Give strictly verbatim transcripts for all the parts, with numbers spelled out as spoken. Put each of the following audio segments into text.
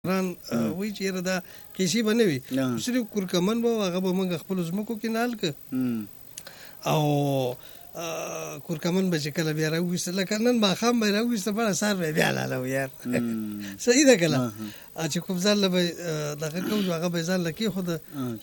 ران وی چیرې دا کیسې به نه وي صرف کورکمن به هغه به موږ خپلو ځمکو کې نال که او کورکمن به چې کله بیا راوویسته لکه نن ماښام به یې راوویسته بله سهار به یې بیا لاله یار صحیح ده که نه چې کوم ځان له به دغه کوو هغه به یې ځان له کېښوده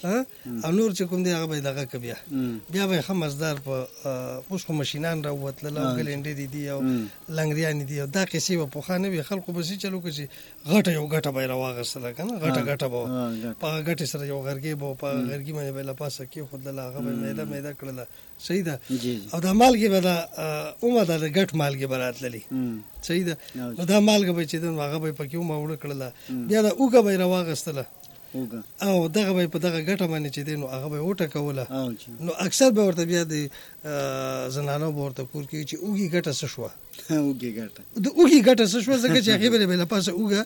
او نور چې کوم دی هغه به یې دغه که بیا بیا به یې ښه مزدار په اوس خو مشینان راووتلل او ګلینډې دي او لنګریانې دي او دا کیسې به پخوا نه وي خلکو به چې چلو که چې غټه یو ګټه به یې راواغېستله که نه غټه ګټه به وه په هغه ګټې سره یو غرګې به وه په هغه غرګي باندې به یې له پاسه کېښودله هغه به یې میده میده کړله صحیح ده او دا مالګې به دا اومه ده د ګټ مالګې به راتللې صحیح ده نو دا مالګه به چې ده نو هغه به یې پکې وموړه کړله بیا دا اوږه به یې راواغېستله او دغه به یې په دغه ګټه باندې چې دی نو هغه به یې وټکوله نو اکثر به ورته بیا د زنانو به ورته کور کوي چې اوږې ګټه څه شوه اوږې ګټه د اوږې ګټه څه شوه ځکه چې هغې به یې له پاسه اوږه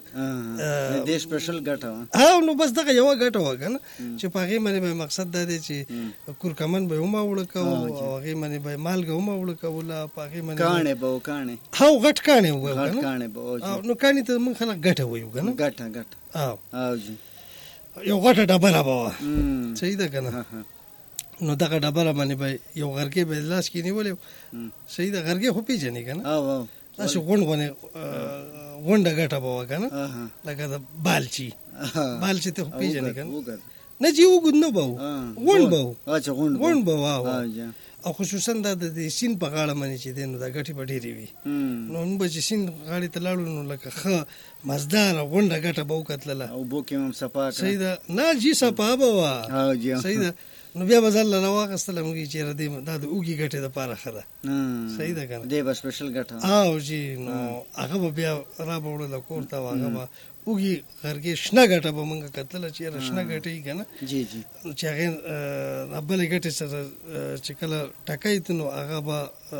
دې سپیشل ګټه وه او نو بس دغه یوه ګټه وه که نه چې په هغې باندې به یې مقصد دا دی چې کورکمن به یې وموړه کوو او هغې باندې به یې مالګه وموړه کوله په هغې باندې کاڼې به و کاڼې هو غټ کاڼې وویل غټ کاڼې به و نو کاڼې ته موږ خلک ګټه وایو که نه ګټه ګټه او او جي یو غټه ډبره به وه صحیح ده که نه نو دغه ډبره باندې به یو غرګې به یې لاس کې نیولې صحیح ده غرګې خو پېژنې که نه داسې غونډ غونې غونډه ګټه به وه که نه لکه د بالچي بالچي ته خو پېژنې که نه نه چې اوږد نه به و غونډ به و غونډ به وه او خصوصا دا د سیند په غاړه باندې چې دی نو دا ګټې به ډېرې وي نو موږ به چې سیند غاړې ته لاړو نو لکه ښه مزداره غونډه ګټه به وکتلله اوبو کې هم صفا کړه صحیح ده نه جي صفا به وه صحیح ده نو بیا به ځان له راواخېستله موږ یې چېرې دی دا د اوږې ګټې دپاره ښه ده صحیح ده که نه دی به سپیشل ګټه او جي نو هغه به بیا را به وړله کور ته او هغه به اوږې غرګې شنه ګټه به موږ کتله چې یاره شنه ګټه یي که نه چې هغې بلې ګټې سره چې کله ټکی ته نو هغه به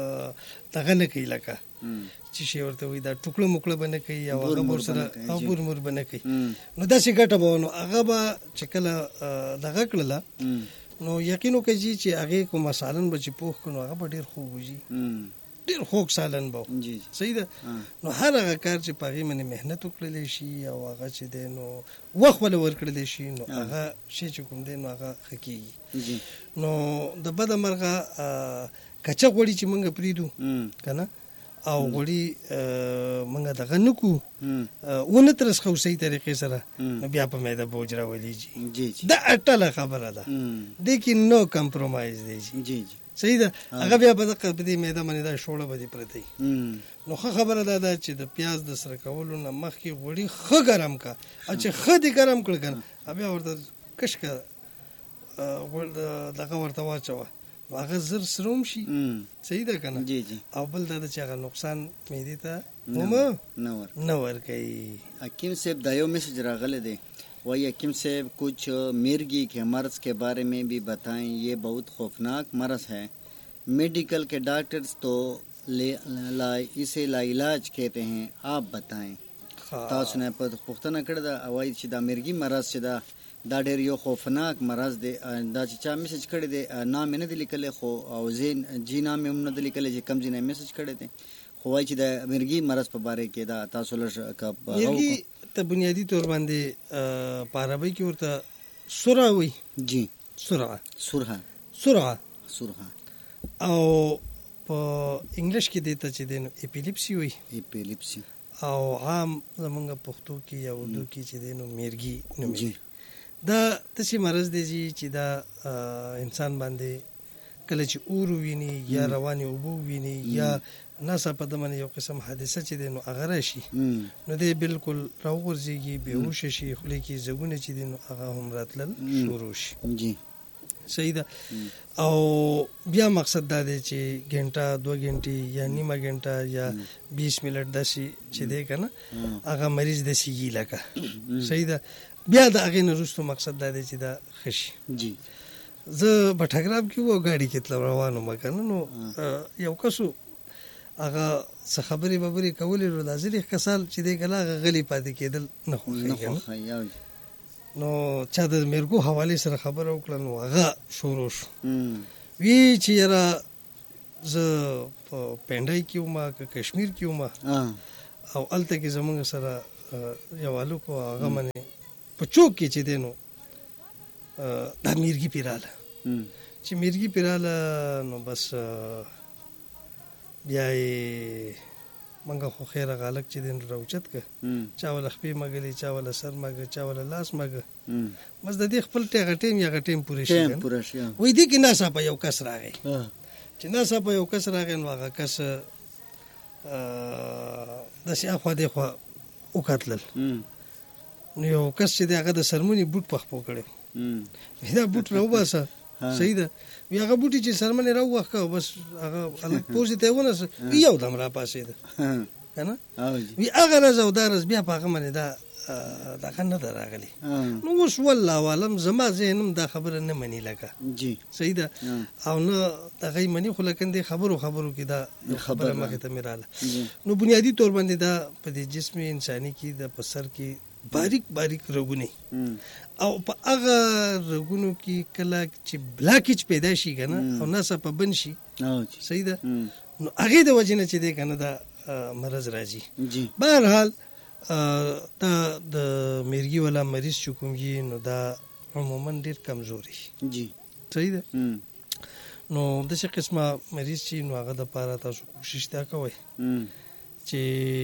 دغه نه کوي لکه چې شی ورته وایي دا ټوکړه موکړه به نه کوي او هغه به ورسره او بور مور به نه کوي نو داسې ګټه به وه نو هغه به چې کله دغه کړله نو یقین وکړي چې هغې کومه سالن به چې پوخ کړو نو هغه به ډېر خوږ وځي ډېر خوږ سالن به صحیح ده نو هر هغه کار چې په هغې باندې محنت وکړلی شي او هغه چې دی نو وخت ولې ورکړلی شي نو هغه شی چې کوم دی نو هغه ښه کېږي نو د بده مرغه کچه غوړي چې موږ پرېږدو که نه او غوړي موږ دغه نه کړو ونه ترسخو صحیح طریقې سره نو بیا په معده بوج راولېږي دا اټله خبره ده دې کې نو کمپرومایز دی صحیح ده هغه بیا به دقه په دې معده باندې دا شوړه به دې پرته وي نو ښه خبره دا ده چې د پیاز د سره کولو نه مخکې غوړي ښه ګرم که او چې ښه دې ګرم کړه که نه بیا ورته کش که دغه ورته واچوه هغه زر سروم شي صحیح ده که نه او بل دا ده چې هغه نقصان معدې ته ومه نه ورکوي حکیم صاحب دا یو میسج راغلی دی वही हकीम साहब कुछ मिर्गी के मर्ज के बारे में भी बताएं ये बहुत खौफनाक मर्ज है मेडिकल के डॉक्टर्स तो ले ला इसे लाइलाज कहते हैं आप बताएं تاسو نه په پښتنه کړه دا وایي چې دا مرګي مرز چې دا دا ډېر یو خوفناک مرز دی دا چې چا میسج کړی دی نام نه دی لیکلی خو او زین جی نام هم نه دی لیکلی چې کم ځای میسج کړی دی خو وایي چې د مرګي مرز په باره کې دا تاسو لږ مرګي ته بنیادي طور باندې په عربۍ کې ورته سرعه وایي جی سرعه سرعه سرعه سرعه او په انګلیش کې دی ته چې دی نو اپیلیپسي وایي اپیلیپسي او عام زمونږ پښتو کې یا اردو کې چې دی نو میرګي نومېږي دا داسې مرض دی چې دا انسان باندې کله چې اور وویني یا روانې اوبه وویني یا ناڅاپه د باندې یو قسم حادثه چې دی نو هغه راشي نو دی بالکل راوغورځېږي بېهوشه شي خولې کې زګونه چې دی نو هغه هم راتلل شروع شي صحیح ده او بیا مقصد دا دی چې ګنټه دوه ګنټې یا نیمه ګنټه یا بیس منټ داسې چې دی که نه هغه مریض داسې یي لکه صحیح ده بیا د هغې نه وروستو مقصد دا دی چې دا ښه شي زه بټګرام کې و ګاډي کې تلم روان وم که نه نو یو کس و هغه څه خبرې ببرې کولې نو دا ځینې کسان چې دی که نه هغه غلي پاتې کېدل نه خوښوي نو چا د میرګو حوالې سره خبره وکړه نو هغه شروع شو وی چې یاره زه په پنډای کې وم که کشمیر کې وم او هلته کې زموږ سره یو هلک و هغه منې په چوک کې چې دی نو دا میرګي پیراله چې میرګي پیراله نو بس بیا یې منګه خو خیره غالک چې دی نو راوچت که چا وله خپې مږلې چا وله سر مږه چا وله لاس مږه بس د دې خپل ټیغه ټیم یا ټیم پوره شي وایي دې کې ناڅاپه یو کس راغی چې ناڅاپه یو کس راغی نو هغه کس داسې اخوا دېخوا وکتلل نو یو کس چې دی هغه د سرمنې بوټ په خپو کړی دا بوټ راوباسه صحیح ده وی هغه بوټي چې سرمنې راووښکه بس هغه هلک پوزې ته یې ونیسه یو دم راپاڅېده که نه وی هغه ورځ او دا ورځ بیا په هغه باندې دا دغه نه ده راغلې نو اوس والله عالم زما ذهن هم دا خبره نه مني لکه صحیح ده او نه دغه یې مني خو لکن دې خبرو خبرو کې دا خبره مخې ته مې راله نو بنیادي طور باندې دا په دې جسم انساني کې د په سر کې باریک باریک رګونه او په هغه رګونو کې کله چې بلاکیج پیدا شي که نه او ناڅاپه بند شي صحیح ده نو هغې د وجې نه چې دی که نه دا مرض راځي بهرحال دا د میرګي والا مریض چې کوم وي نو دا عموما ډېر کمزوري صحیح ده نو داسې قسمه مریض چې نو هغه دپاره تاسو کوشش دا کوئ چې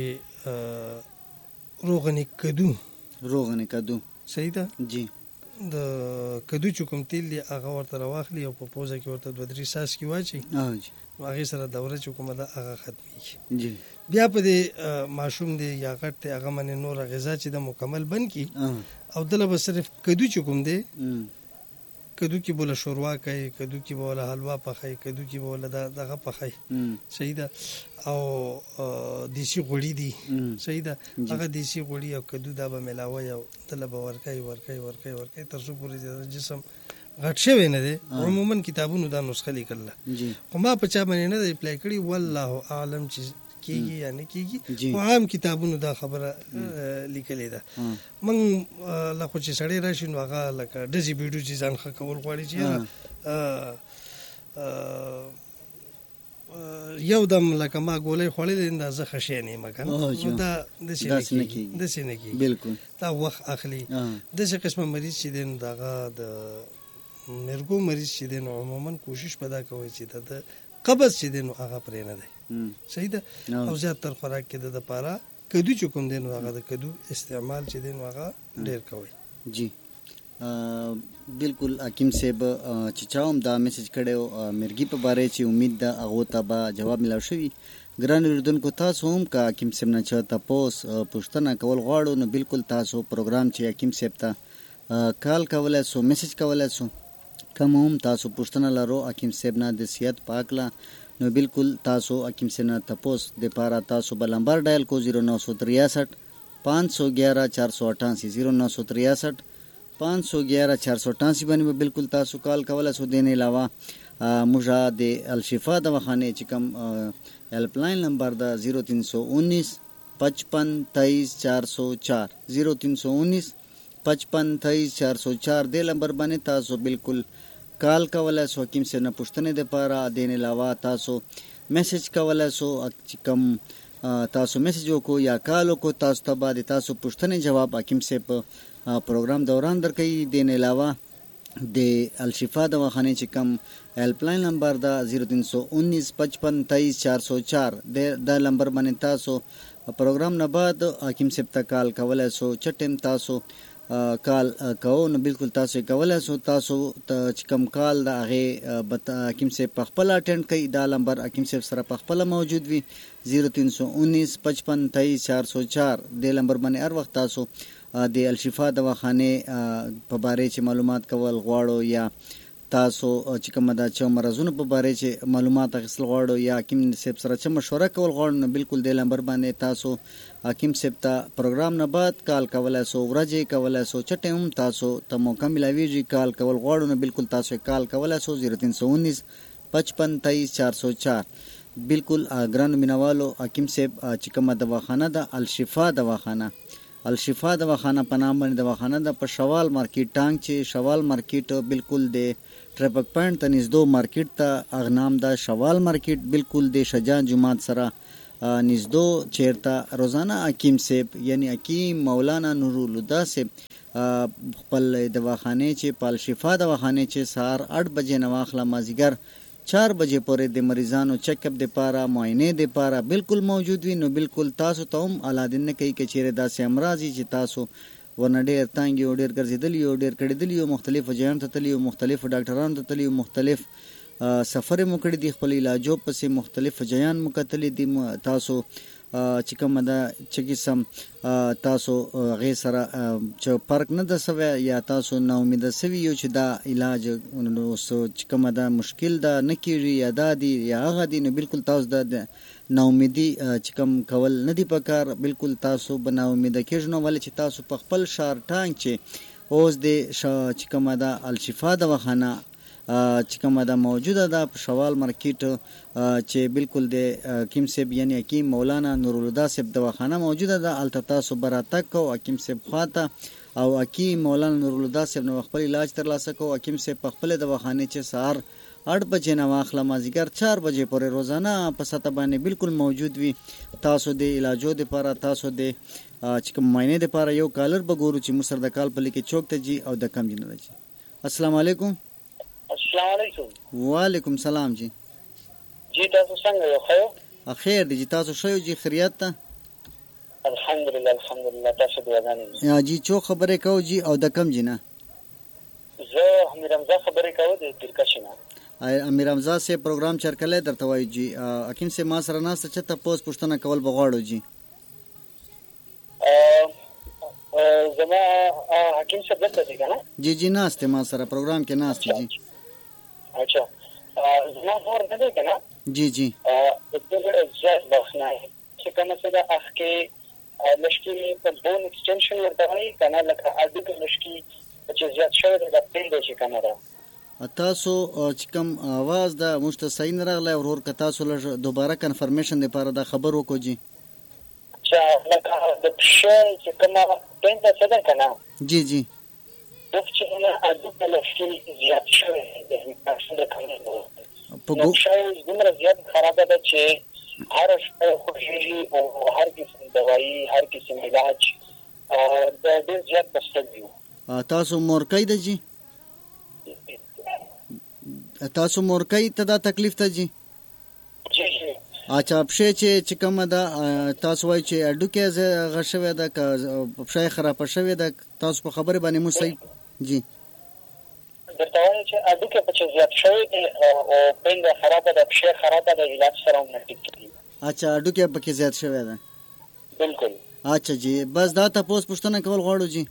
روغن کدو روغن کدو صحیح ده جی د کدو چې کوم تیل دی هغه ورته راواخلي او په پوزه کې ورته دوه درې څاڅکي واچوي نو هغې سره دوره چې کومه ده هغه ختمېږي بیا په دې ماشوم دی یا غټ دی هغه باندې نوره غذا چې ده مکمل بند کړي او دله به صرف کدو چې کوم دی کدو کې بوله شوروا کوي کدو کې بوله حلوا پخوي کدو کې بوله دغه پخوي صحیح ده او دیسی غوړي دي صحیح ده هغه دیسی غوړي او کدو دا به ملاوي او دله به ورکوي ورکوي ورکوي ورکوي تر څو پورې جسم غټ شوی نه دی عموما کتابونو دا نسخه لیکله خو ما په چا باندې نه دی اپلای کړي والله اعلم چې کیږي یا نه کیږي خو عام کتابونو دا خبره لیکلې ده موږ له خو چې سړی راشي نو هغه لکه ډزې بیډو چې ځان ښه کول غواړي چې یو دم لکه ما ګولۍ خوړلې دا زه ښه شی نه یم که نو دا داسې نه کېږي داسې نه کېږي بالکل دا وخت اخلي داسې قسمه مریض چې دی نو د هغه د مرګو مریض چې دی نو عموما کوشش به دا کوئ چې د قبض چې دی نو هغه پرې نه دی صحیح ده او زیاتر خوراک کې د دپاره کدو چې کوم دی نو هغه د کدو استعمال چې دی نو هغه ډېر کوئ جی بالکل حکیم صاحب چې چا هم دا میسج کړی و مرګي په باره چې امید ده هغو ته به جواب ملاو شوي ګران اورېدونکو تاسو هم که حکیم صاحب نه چا تپوس پوښتنه کول غواړو نو بالکل تاسو پروګرام چې حکیم صاحب ته کال کولی سو میسج کولی سو کوم هم تاسو پوښتنه لرو حکیم صاحب نه د صحت په هکله نو بالکل تاسو حکیم صاحب نه تپوس دپاره تاسو به نمبر ډایل کو زیرو نو سو تریاسٹھ پانچ سو گیارہ چار سو اٹھاسی زیرو نو سو تریاسٹھ پانچ سو گیارہ چار سو اٹھاسی باندې به بالکل تاسو کال کولی سو دې نه علاوه موږ د الشفا دواخانې چې کوم هیلپ لاین نمبر ده زیرو تین سو انیس پچپن تیئیس چار سو چار زیرو تین سو انیس پچپن تیئیس چار سو چار دې نمبر باندې تاسو بالکل کال کولی سو حکیم صاحب نه پوښتنې دپاره دې نه علاوه تاسو میسج کولی سو چې کوم تاسو میسج وکړو یا کال وکړو تاسو ته به د تاسو پوښتنې جواب حکیم صاحب پروګرام دوران درکوي دې نه علاوه د الشفا دواخانې چې کوم هیلپ لاین نمبر ده زیرو تین سو انیس پچپن تیئیس چار سو چار دا نمبر باندې تاسو پروګرام نه بعد حکیم صاحب ته کال کولی سو چټیم تاسو کال کوو نو بالکل تاسو کولی سو تاسو چې کوم کال د هغې به حکیم صاحب په خپله اټینډ کوي دا نمبر حکیم صاحب سره په خپله موجود وي زیرو تین سو انیس پچپن تیئیس چار سو چار دې نمبر باندې هر وخت تاسو د الشفا دواخانې په باره چې معلومات کول غواړو یا تاسو چې کومه دا چې مرضونو په باره چې معلومات اخیستل غواړو یا حکیم صاحب سره چې مشوره کول غواړو نو بالکل دې نمبر باندې تاسو حکیم صاحب ته پروګرام نه بعد کال کولی سو ورځې کولی سو چټې هم تاسو ته موقع ملاویږي کال کول غواړو نو بالکل تاسو کال کولی سو زیرو تین سو انیس پچپن تیئیس چار سو چار بالکل ګرانو مینوالو حکیم صاحب چې کومه دواخانه ده الشفا دواخانه الشفا دواخانه په نام باندې دواخانه ده په شوال مارکیټ ټانګ چې شوال مارکیټ بالکل د ټریفک پوینټ ته نږدې مارکیټ ته اغنام ده شوال مارکیټ بالکل د شجاع جماعت سره نزدو چیرته روزانه حکیم صاحب یعنی حکیم مولانا نورالهدی صاحب خپل دواخانه چې پال شفا دواخانه چې سهار आठ بجې نه واخله مازیګر चार बजे پورې د مریضانو چیک اپ د پاره معاینه د پاره بالکل موجود وي. نو بالکل تاسو ته هم علادین نه کوي چې چیرې داسې امراضي چې تاسو ورنه ډېر تانګي او ډېر ګرځېدلی او ډېر کړېدلی او مختلفو ځایونو ته تللی او مختلفو ډاکټرانو ته تللی او مختلف سفر مو کړی دي خپل علاجو پسې مختلف ځایان مو کتلی دي تاسو چې کومه ده چې قسم تاسو هغې سره چې فرق نه ده سوی یا تاسو ناامیده سوي یو چې دا علاج نو چې کومه ده مشکل ده نه کېږي یا دا دي یا هغه دي نو بالکل تاسو د ناامیدي چې کوم کول نه دي پکار. بالکل تاسو به ناامیده کېږئ نو ولې چې تاسو په خپل ښار ټانک چې اوس د چې کومه ده الشفا دواخانه چې کومه ده موجوده ده په شوال مارکیټ چې بالکل د حکیم صاحب یعنی حکیم مولانا نورالهدی صاحب دواخانه موجوده ده هلته تاسو به راتګ کوو حکیم صاحب خواته او حکیم مولانا نورالهدی صاحب نه خپل علاج ترلاسه کوو. حکیم صاحب په خپل دواخانه چې سهار आठ بجې نه واخله مازیګر चार بجې پورې روزانه په سطح باندې بالکل موجود وي. تاسو د علاجو دپاره تاسو د چې کوم معاینې دپاره یو کالر به ګورو چې موږ سره د کال په لیکې چوک ته ځي او د کم جي نه ده ځي. السلام علیکم. السلام علیکم. وعلیکم سلام جی. جی تاسو څنګه یو خیر؟ خیر دی جی تاسو ښه یو جی خیریت ته؟ الحمدلله الحمدلله تاسو دعاګانې. یا جی چو خبرې کوو جی او د کم جی نه؟ زه امیر حمزه خبرې کوو د دلکشې نه. امیر حمزه صاحب پروګرام چرکلی درته وایو جی. حکیم صاحب ما سره ناسته چې تپوس پوښتنه کول به غواړو جی. زما حکیم صاحب دلته دی که نه؟ جی جی ناست ما سره پروګرام کې ناست جی. اچھا زما مور نه دی که نه؟ جی جی ډېر زیات بخښنه چې کومه څه ده هغه کې لږکي په بون اکسټنشن ورته وایي که نه لکه هډوکي لږکي چې زیات شوی دی د پیل دی چې کومه ده تاسو چې کوم اواز ده موږ ته صحیح نه راغلی ورور که تاسو لږ دوباره کنفرمیشن دپاره دا خبر وکړو جی. چې لکه د پښې چې کومه پین ده څه ده که نه جی جی دا چې نه هډوکي لږکي زیات شوی دی د کمېدو نو پښه دومره زیات خرابه ده چې هر شپه خوږېږي او هر قسم دوایي هر قسم علاج د ډېر زیات بستګ یو. تاسو مورکۍ ده جی؟ تاسو مورکۍ ته دا تکلیف ته جی؟ جی جی. اچھا پښې چې چې کومه ده تاسو وایي چې هډوکی هغه شوې ده که پښه یې خرابه شوې ده تاسو په خبرې باندې موږ صحیح جی درته وایم چې هډوکی په چې زیات شوی دی او پینده خرابه ده پښې خرابه ده علاج سره هم نه ټیک کېږي. اچھا هډوکی پکې زیات شوی ده بالکل. اچھا جی بس دا تپوس پوښتنه کول غواړو جی.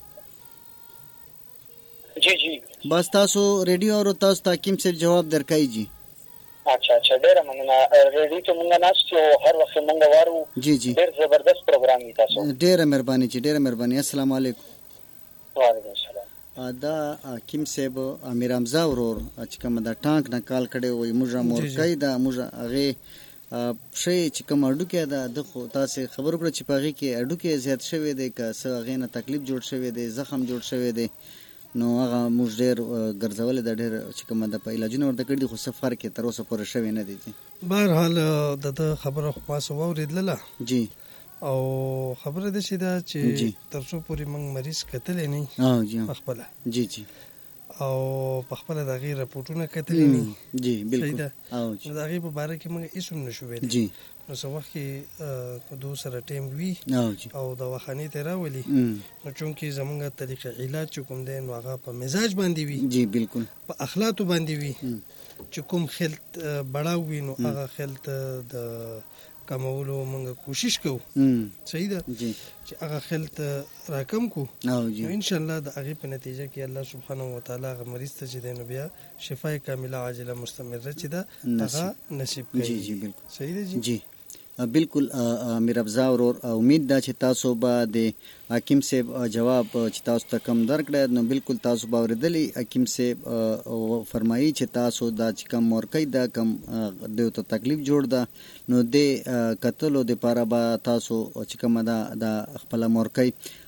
جی جی بس تاسو ریډیو اورو تاسو ته حکیم صاحب جواب درکوي جی. اچھا اچھا ډېره مننه. ریډیو ته مونږ ناست یو هر وخت مونږ وارو. جی جی ډېر زبردست پروګرام دی تاسو. ډېره مهرباني جی ډېره مهرباني. السلام علیکم. وعلیکم السلام. دا حکیم صاحب امیر حمزه ورور چې کومه دا ټانک نه کال کړی وایي موږ مورکۍ ده موږ هغې پښې چې کوم هډوکی ده ده خو تاسې خبر وکړه چې په هغې کې هډوکی زیات شوی دی که څه هغې نه تکلیف جوړ شوی دی زخم جوړ شوی دی نو هغه موږ ډېر ګرځولی ده ډېر چې کومه ده په علاجونه ورته کړي دي خو څه فرق یې تر اوسه پورې شوی نه دی. بهرحال د ده خبره خو ما څه واورېدله جی او خبره داسې ده چې تر څو پورې موږ مریض کتلی نه پخپله جی جی او پخپله د هغې رپورټونه کتلی نه جي بالکل نو د هغې په باره کې موږ هېڅ هم نشو ویلی جی نو څه وخت کې که دو سره ټایم وي او دواخانې ته راولي نو چونکې زموږ طریقه علاج چې کوم دی نو هغه په مزاج باندې وي جی بالکل په اخلاطو باندې وي چې کوم خلط بړاو وي نو هغه خلط د کمولو موږ کوشش کوو صحیح ده چې هغه خلط راکم کو نو ان شاء الله د هغې په نتیجه کې الله سبحانه وتعالی هغه مریض ته چې دی نو بیا شفای کامله عاجله مستمره چې ده هغه نصیب کوي. صحیح ده جی جی بالکل امیر افضا ورور امید ده چې تاسو به د حکیم صاحب جواب چې تاسو ته کم درکړی نو بالکل تاسو به اورېدلی حکیم صاحب فرمایي چې تاسو دا چې کم مورکۍ ده کم دوی ته تکلیف جوړ ده نو د کتلو دپاره به تاسو چې کومه ده د خپله مورکۍ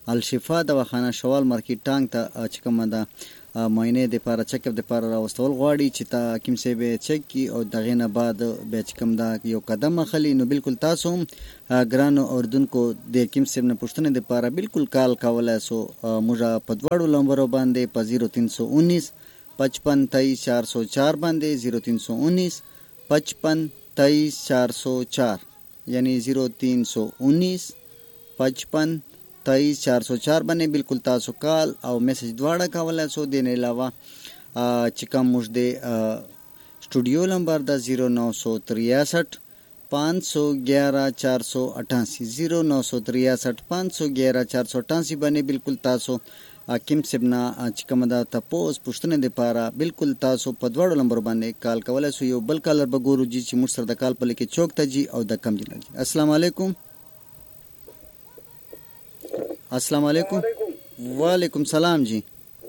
الشفا دواخانه شوال مارکیټ ټانګ ته چې کومه ده معاینې دپاره چک اپ دپاره راوستول غواړي چې تا کوم څه به چک کی او دغې نه بعد بیا چې کوم دا یو قدم اخلي نو بالکل تاسو هم ګرانو اردوونکو د کوم څه نه پوښتنې دپاره بالکل کال کولی سو موږ په دواړو نمبرو باندې په زیرو تین سو انیس پچپن تیئیس چار سو چار باندې زیرو تین سو انیس پچپن تیئیس چار سو چار یعنی زیرو تین سو انیس پچپن تیئیس چار سو چار باندې بالکل تاسو کال او میسج دواړه کولی سو دې نه علاوه چې کوم موږ د سټوډیو نمبر د زیرو نو سو تریاسٹھ پانچ سو گیارہ چار سو اٹھاسی زیرو نو سو تریاسٹھ پانچ سو گیارہ چار سو اٹھاسی باندې بالکل تاسو کیم سبنا چې کومه دا تپوس پوښتنې دپاره بالکل تاسو په دواړو نمبر باندې کال کولی سو. یو بل کالر به ګورو جي چې موږ سره د کال په لیکې چوک ته جي او د کم جي نه جي. السلام علیکم. السلام علیکم. وعلیکم سلام جی.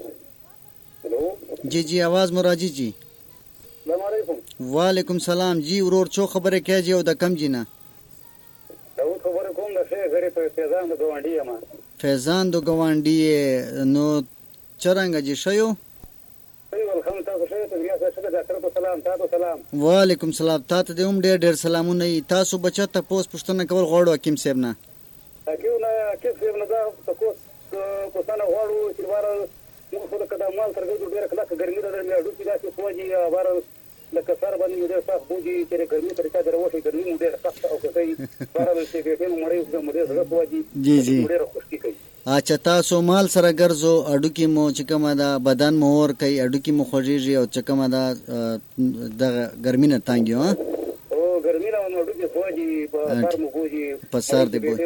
جی جی آواز مراجی جی. السلام علیکم. وعلیکم سلام جی. ورور چو خبره کې جی او د کم جی نه دا خبره کوم د شه غری په فیضان د ګوانډي ما فیضان د ګوانډي نو چرنګ جی شيو. الحمد تاسو شه ته بیا څه ډاکټر ته سلام تاسو سلام. وعلیکم سلام. تاسو ته هم ډېر ډېر سلامونه. تاسو بچا ته پوس پښتنه کول غواړو حکیم صاحب نه کیو نه کیسه نه دا تاسو کو سره غواړو چې بار موږ خو د کډامال ترګو ډېر کله ګرمي ده مې اډو چې دا سوجي بار د کسر باندې ډېر سخت بوجي چې ګرمي طریقه دروښي ګرمي ډېر سخت او کوي بار د چې په مړې د مړې سره سوجي جی جی ډېر خوشي کوي. اچھا تاسو مال سره ګرځو اډو کې مو چې کومه دا بدن مور کوي اډو کې مو خوږیږي او چې کومه دا د ګرمي نه تانګي ها او ګرمي نه نو د سوجي په سر مو بوجي په سر دی بوجي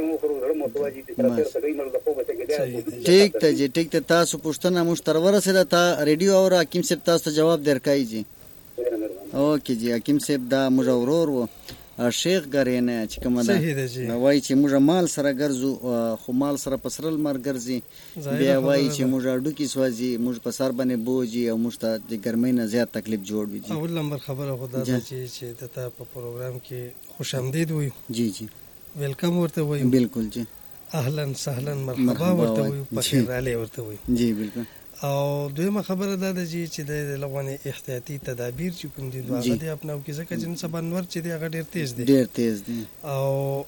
ٹھیک ته جی ٹھیک ته تاسو پوښتنه مو تر ورسېده تا ریډیو او حکیم صاحب تاسو جواب درکای جی. اوکې جی حکیم صاحب دا موږ ورور وو شیخ ګرینه چې کومه ده وایي چې موږ مال سره ګرځو خو مال سره په سره لمر ګرځي بیا وایي چې موږ اډو کې سوځي موږ په سر باندې بوجي او موږ ته د ګرمۍ نه زیات تکلیف جوړ وي. اول نمبر خبره خو دا ده چې د تا په پروګرام کې خوش آمدید وایو. جی جی ویلکم ورته وایو. بالکل جی. اهلا سهلا مرحبا ورته وایو. بخیر رالی ورته وایو. جی بالکل. او دویمه خبره دا ده چې د لغونې احتیاطي تدابیر چې کوم دي هغه دې اپناو کې ځکه چې نن سبا نور چې دی هغه ډېر تیز دی ډېر تیز دی او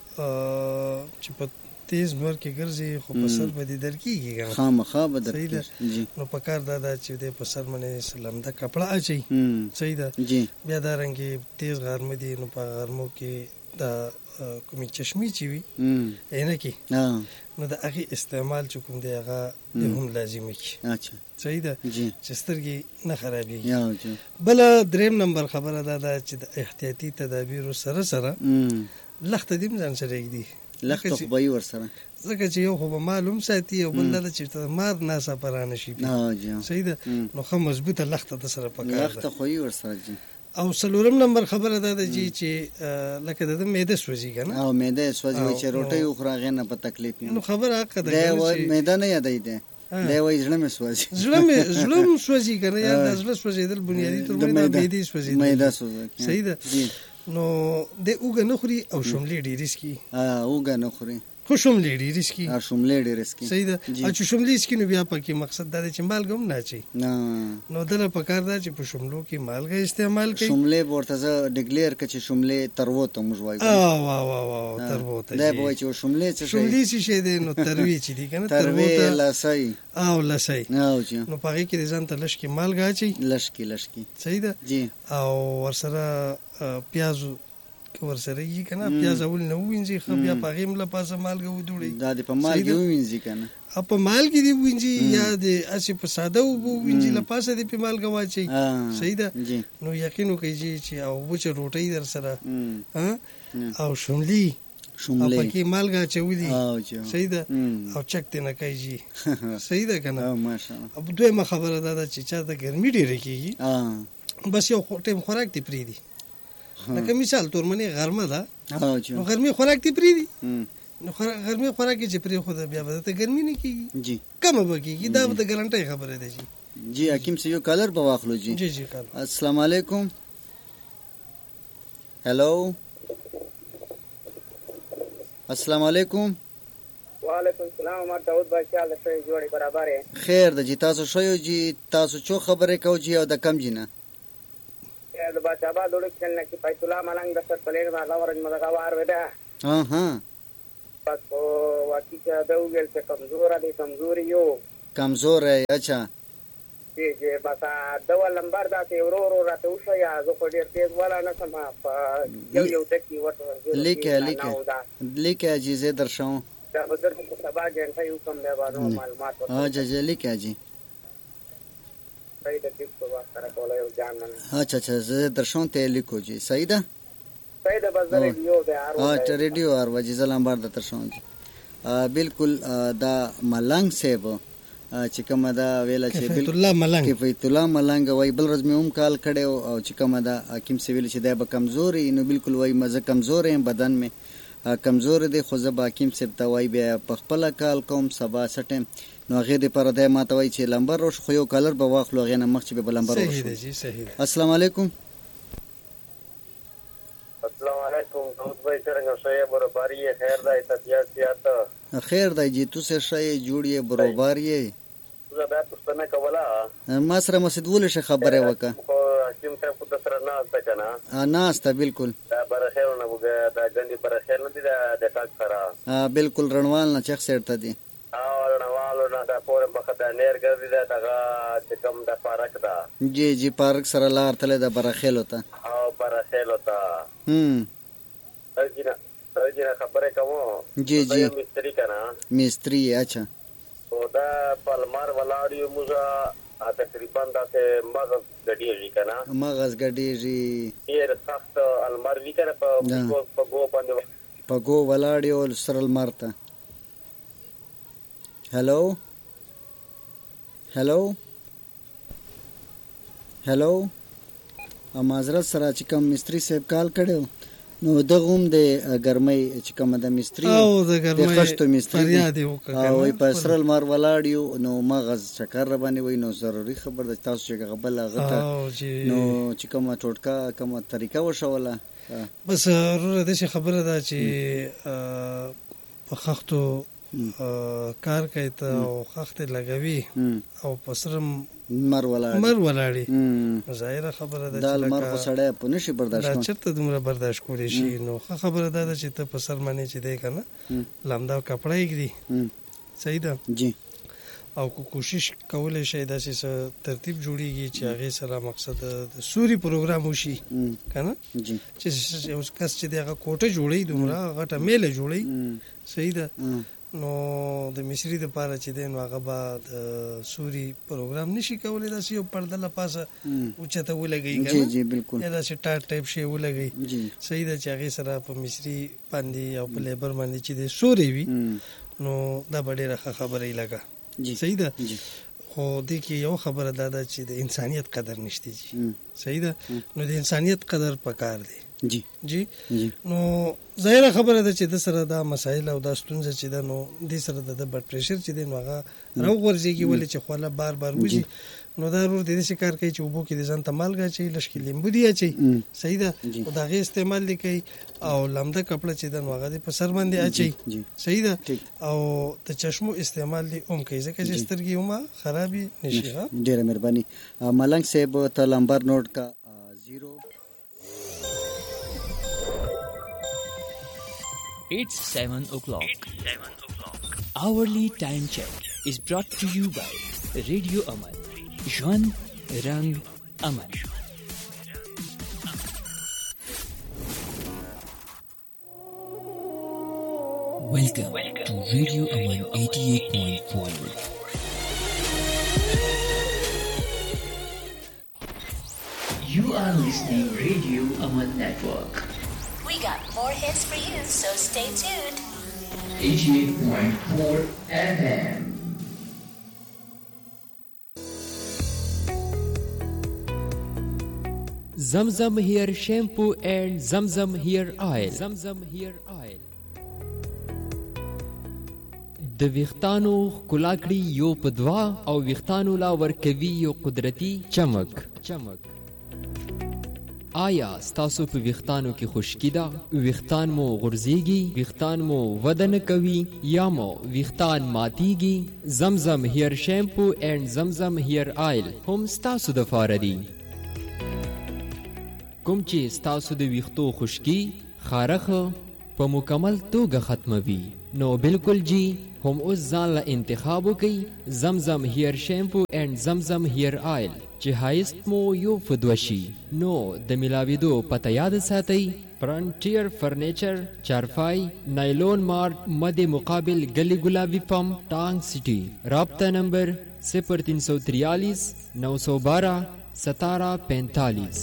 چې په تیز نور کې ګرځي خو په سر باندې درکېږي خامخا به درکېږي. نو په کار دا ده چې د په سر باندې سلامده کپړه اچوي. صحیح ده. بیا دا رنګې تیز غرمه دي نو په غرمو کې دا کومې چشمې چې وي عینکې نو د هغې استعمال چې کوم دی هغه هم لازمي کړي. صحیح ده چې سترګې نه خرابېږي. بله دریم نمبر خبره دا ده چې د احتیاطي تدابیرو سره سره لخته دې هم ځان سره ږدي. لخته خو به یې ورسره ځکه چې یو خو به مال هم ساتي او بل دا ده چې مار ناڅاپه رانه شي. صحیح ده. نو ښه مضبوطه لخته د سره پکار ده. لخته خو یې ورسره او څلورم نمبر خبره دا ده چې لکه د معده سوځي که نه او معده سوځي وایي چې روټۍ وخوره هغې نه په تکلیف نو خبره حقه ده. دی وایي معده نه یادوي دی دی وایي زړه مې سوځي زړه مې زړه هم سوځي که نه یا د زړه سوځېدل بنیادي طور باندې د معدې سوځېدل معده سوځي. صحیح ده. نو دی اوږه نه خوري او شملې ډېرې څکي. اوږه نه خوري خو شملې ډېرې څکي. شملې ډېرې څکي. صحیح ده. او چې شملې څکي نو بیا پکې مقصد دا دی چې مالګه هم نه اچوي. نو دله پکار ده چې په شملو کې مالګه استعمال کوي. شملې به ورته زه ډیکلیر کړه چې شملې تروو ته موږ وایو. واه واه واه تروو ته دی به وایي چې شملې څه شی شملې څه شی دی نو تروې چې دي که نه تروې لسی او لسی نو په هغې کې د ځان ته لږ کې مالګه اچوي. لږ کې لږ کې. صحیح ده. او ورسره پیازو ورسره یې که نه پیاز اول نه ووینځي ښه بیا په هغې هم له پاسه مالګه ودوړئ. دا دې په مالګې ووینځي که نه په مالګې دې ووینځي یا د هسې په ساده اوبه ووینځي له پاسه دې پې مالګه واچوي. صحیح ده. نو یقین وکړئ چې او وچه روټۍ در سره او شملي او پکې مالګه اچولي. صحیح ده. او چک دې نه کوي جي. صحیح ده که نه. دویمه خبره دا ده چې چا ته ګرمي ډېره کېږي بس یو ټایم خوراک دې پرېږدي. لکه مثال طور منې غرمه ده نو غرمې خوراک دې پرېږدي. نو غرمې خوراک یې چې پرېښوده بیا به درته ګرمي نه کېږي کمه به کېږي. دا به د ګرنټۍ خبره ده جي. جی حکیم صاحب یو کالر به واخلو جی. جی جی کالر. السلام علیکم. هلو السلام علیکم. وعلیکم السلام ما داود بھائی چال شوی جوړی برابر یې خیر د جی تاسو شوی جی تاسو چو خبرې کو جی او د کم جنہ د بچا با دوړ کله چې پای تولا ملنګ د سر پلیر ما دا ورن مدا وار ودا ها ها بس او واقعي چې دا وګل چې کمزور دي کمزوري یو کمزور ہے اچھا جی جی بس دا ول نمبر دا ته ورو ورو راته وشو یا زه په ډیر تیز ولا نه سم یو یو ټکی وته لیکه لیکه لیکه جی زه درشاو دا بدر په سبا جنته یو کم دی باندې معلومات ها جی لیکه جی صحیح ده چې په واسطه کوله یو ځان نه اچھا اچھا زه درشاو ته لیکو جی صحیح ده صحیح ده بس ریډیو به ارو ها ریډیو ار وجه زلام بار د درشاو جی بالکل دا ملنګ سیب چې کومه دا ویل چې کفایت الله ملنګ کفایت الله ملنګ وای بل ورځ مې هم کال کړو او چې کومه دا حکیم سی ویل چې دا به کمزوري نو بالکل وای مزه کمزور یم بدن مې کمزور دی خو زه حکیم سی ته وای بیا په خپل کال کوم سبا سټم نو هغه دې پر دې ماته وای چې لمبر روش خو یو کالر به واخلو هغه نه مخ چې به لمبر روش صحیح دی جی صحیح دی السلام علیکم السلام علیکم داود بھائی څنګه شې برابرۍ خیر ده طبيعت سیاست خیر دی جی تو سه شې جوړې برابرۍ زه دا پښتنه کوله ما سره مسجد ول شه خبره وکا حکیم صاحب خود سره نه استه کنه نه استه بالکل دا برخه نه وګه دا ګندې برخه نه دي دا ټاک سره بالکل رڼوال نه چخ سره ته دي او رڼوالو نه دا پور مخه دا نیر ګرځي دا دغه چې کوم د پارک دا جی جی پارک سره لار تله دا برخه لوتا او برخه لوتا هم ارجینا ارجینا خبره کوم جی جی مستری کنه مستری اچھا او دا پالمار ولاړیو موږ تقریبا داسې مغز ګډیږي کنه مغز ګډیږي ډیر سخت المار وی کنه په په گو باندې په گو ولاړیو سره المار ته هلو هلو هلو معذرت سره چې کوم مستری صاحب کال کړو نو دغه هم د ګرمۍ چې کوم د مستری او د ګرمۍ د خشتو مستری فریاد وکړه او په سرل مار ولاړیو نو مغز چکر باندې وای نو ضروري خبر د تاسو چې غبل غته نو چې کومه ټوټکا کومه طریقه وشوله بس ورته د خبره ده چې په خختو کار کوي ته او خخت لګوي او پسرم مر ولاړ مر ولاړی ظاهره خبره ده چې مر خو سړی په نشي برداشت کوي چرته دومره برداشت کولی شي نو خبره ده چې ته په سر باندې چې دی کنه لامدا کپڑا یې دی صحیح ده جی او کو کوشش کولای شي داسې ترتیب جوړیږي چې هغه سره مقصد د سوري پروګرام وشي کنه جی چې اوس کس چې دغه کوټه جوړي دومره غټه میله جوړي صحیح ده نو د مصری د پاره چې دین هغه با د سوري پروګرام نشي کولای دا یو پرده لا پاسه او چته ولګي جی جی بالکل دا چې ټاټ ټایپ شی ولګي جی صحیح ده چې هغه سره په مصری باندې او په لیبر باندې چې د سوري وي نو دا ډېره خبره ای لګا صحیح ده خو د کې یو خبره دا ده چې د انسانيت قدر نشته جی صحیح ده نو د انسانيت قدر پکار دی جی جی نو ظاهره خبره ده چې د سره دا مسایل او دا ستونزه چې ده نو د سره د بلډ پريشر چې دی نو هغه راو ورځيږي ولې چې خپل بار بار وځي نو دا ورور د دې کار کوي چې وبو کې د ځان تمالګه چي لشکې لیمبو دی چي صحیح ده او دا غي استعمال دی کوي او لمده کپڑا چې د نوغه دی په سر باندې اچي صحیح ده او د چشمو استعمال دی اوم کوي ځکه چې سترګې ومه خرابي نشي ها ډیره مهرباني ملنګ صاحب ته لمبر نوٹ کا زیرو It's seven o'clock. It's seven o'clock. Hourly time check is brought to you by Radio Aman. Jwan Rang Aman. Welcome, Welcome to Radio Aman eighty-eight point four. You are listening Radio Aman Network. We got more hits for you, so stay tuned. eighty-eight point four F M. Zamzam Hair Shampoo and Zamzam Hair Oil. Zamzam Hair Oil. د ویختانو کلاکړي یو پدوا او ویختانو لا ورکوي یو قدرتی چمک چمک آیا ستاسو په ویښتانو کې خشکی ده؟ ویښتان مو غورځېږي؟ ویښتان مو وده نه کوي یا مو ویښتان ماتیږي؟ زمزم هیر شیمپو اینڈ زمزم هیر آیل هم ستاسو د پاره دي. کوم چې ستاسو د ویښتو خشکی خارخ په مکمل توګه ختموي، نو بالکل جی هم اوس ځان له انتخاب وکړئ زمزم هیر شیمپو اینڈ زمزم هیر آیل چې هایست مو یو فدوشي. نو د ملاویدو پته یاد ساتئ، فرنټیر فرنیچر، چارپای، نایلون مارٹ، مد مقابل گلی گلابی پم، ٹانگ سٹی. رابطہ نمبر صفر تین سو تریالیس نو سو بارہ ستارہ پینتالیس.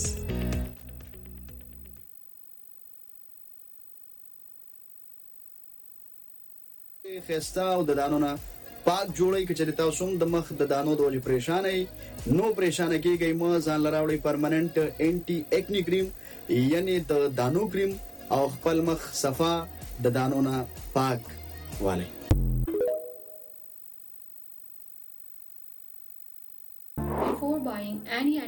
خستا او د دانو نه پاک جوړی که چېرې تاسو هم د مخ د دانو د وجې پریشانه یې، نو پریشانه کېږئ مه، ځان له راوړئ پرمننټ انټي ایکنی کریم، یعنې د دانو کریم، او خپل مخ صفا د دانو نه پاک والی. Before buying any